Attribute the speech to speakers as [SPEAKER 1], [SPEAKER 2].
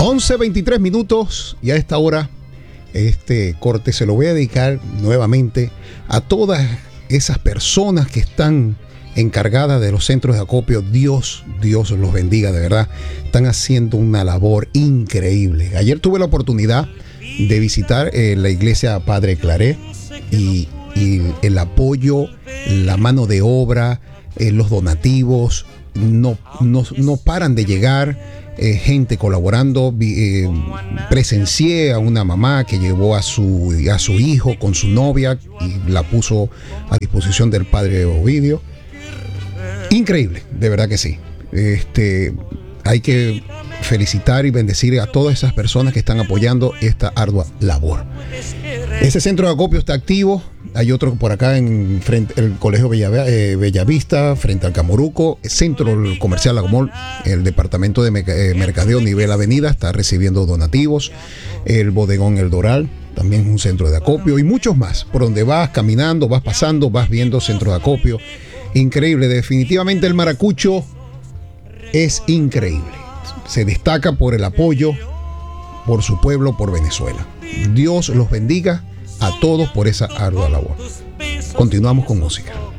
[SPEAKER 1] 11:23 y a esta hora este corte se lo voy a dedicar nuevamente a todas esas personas que están encargadas de los centros de acopio. Dios los bendiga, de verdad. Están haciendo una labor increíble. Ayer tuve la oportunidad de visitar la iglesia Padre Claret y el apoyo, la mano de obra, los donativos no paran de llegar. Gente colaborando. Presencié a una mamá que llevó a su hijo con su novia y la puso a disposición del padre Ovidio. Increíble, de verdad que sí. Hay que felicitar y bendecir a todas esas personas que están apoyando esta ardua labor. Ese centro de acopio está activo. Hay otro por acá en frente el Colegio Bellavista, frente al Camoruco. El Centro Comercial Lagomol, el departamento de mercadeo nivel avenida, está recibiendo donativos. El bodegón El Doral, también es un centro de acopio, y muchos más. Por donde vas caminando, vas pasando, vas viendo centro de acopio. Increíble, definitivamente el Maracucho es increíble. Se destaca por el apoyo, por su pueblo, por Venezuela. Dios los bendiga a todos por esa ardua labor. Continuamos con música.